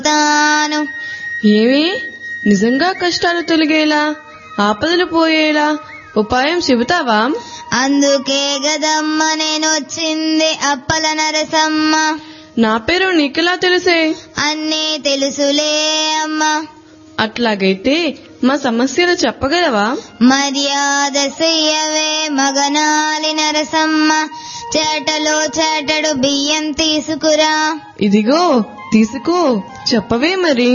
తాను ఏమి నిజంగా కష్టాలు తొలగేలా ఆపదలు పోయేలా ఉపాయం చెబుతావా? అందుకే గదమ్మ నేనొచ్చింది అప్పల నరసమ్మ. నా పేరు నీకెలా తెలుసే? అన్నీ తెలుసులే అమ్మా. అట్లాగైతే మా సమస్యలు చెప్పగలవా? మర్యాద చెయ్యవే మగనాలి నరసమ్మ. చేటలో చేటడు బియ్యం తీసుకురా. ఇదిగో తీసుకో, చెప్పవే మరి.